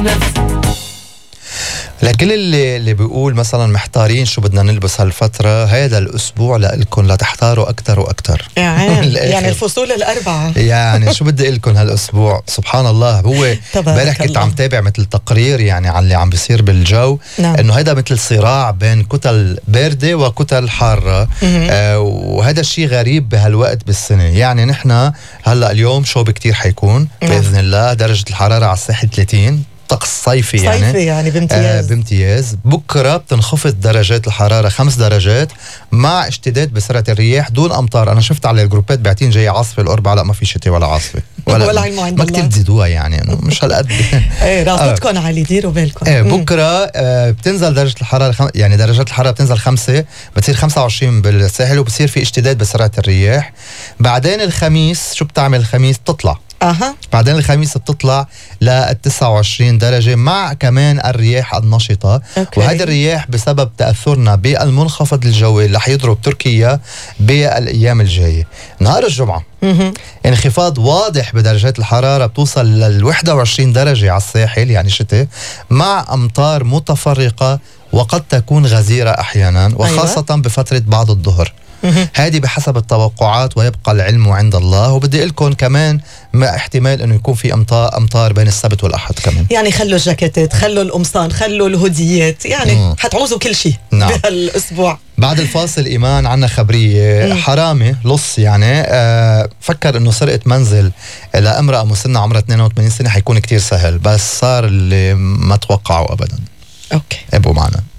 لكل اللي بيقول مثلا محتارين شو بدنا نلبس هالفترة، هيدا الأسبوع لإلكن لتحتاروا أكتر وأكتر. يعني الفصول الأربعة يعني شو بدي إلكن هالأسبوع. سبحان الله. هو امبارح كنت عم تابع مثل تقرير يعني عن اللي عم بيصير بالجو. إنه هيدا مثل صراع بين كتل باردة وكتل حارة. وهذا الشيء غريب بهالوقت بالسنة. يعني نحن هلأ اليوم شوب كتير حيكون بإذن الله. درجة الحرارة على الساحل 30، طقس صيفي يعني بامتياز. بامتياز. بكرة بتنخفض درجات الحرارة 5 درجات مع اشتداد بسرعة الرياح دون أمطار. أنا شفت على الجروبات بعتين جاي عاصفة الأربعة، لا ما في شتاء ولا عاصفة ولا علم عند الله. ما كتير تزيدوها يعني إنه مش هالقد. راسكم علي، ديروا بالكم. بكرة بتنزل درجة الحرارة يعني درجات الحرارة بتنزل 5، بتصير 25 بالساحل، وبصير في اشتداد بسرعة الرياح. بعدين الخميس شو بتعمل الخميس؟ تطلع بعدين الخميس بتطلع ل 29 درجة مع كمان الرياح النشطة. وهذه الرياح بسبب تأثرنا بالمنخفض الجوي اللي حيضرب تركيا بالأيام الجاية. نهار الجمعة انخفاض واضح بدرجات الحرارة، بتوصل لل 21 درجة على الساحل يعني شتاء، مع أمطار متفرقة وقد تكون غزيرة أحيانا، وخاصة بفترة بعد الظهر. هذه بحسب التوقعات، ويبقى العلم عند الله. وبدي لكم كمان ما احتمال انه يكون في امطار بين السبت والاحد كمان. يعني خلوا الجاكيتات، خلوا القمصان، خلوا الهوديات، يعني حتعوزوا كل شيء بهالاسبوع. بعد الفاصل ايمان عنا خبريه. حرامي لص يعني فكر انه سرقه منزل لامراه مسنه عمرها 82 سنه حيكون كتير سهل، بس صار اللي ما توقعوا ابدا. اوكي، ابقوا معنا.